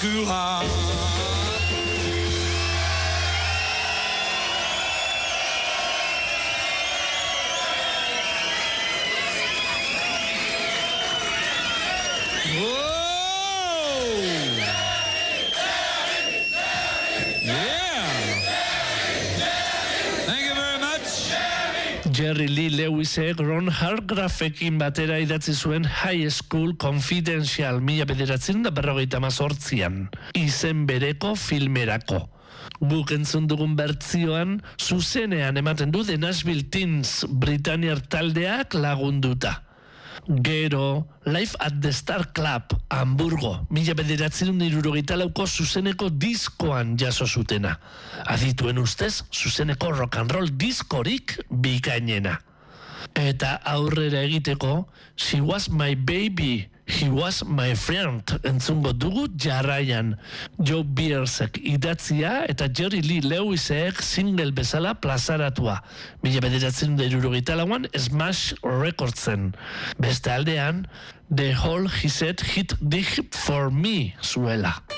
incurable. Jerry Lee Lewisek Ron Hargraffekin batera idatzi zuen High School Confidential 1958an, izen bereko filmerako. Guk entzun dugun bertzioan, zuzenean ematen du The Nashville Teens Britaniar taldeak lagunduta. Gero, Live at the Star Club, Hamburgo, 1974ko zuzeneko diskoan jaso zutena. Adituen ustez, zuzeneko rock and roll diskorik bikainena. Eta aurrera egiteko, She Was My Baby, He Was My Friend entzungo dugu jarraian. Joe Beersek idatzia eta Jerry Lee Lewisek single bezala plazaratua. 1974an Smash Recordsen. Beste aldean, The Hole He Said Hit Dig For Me zuela.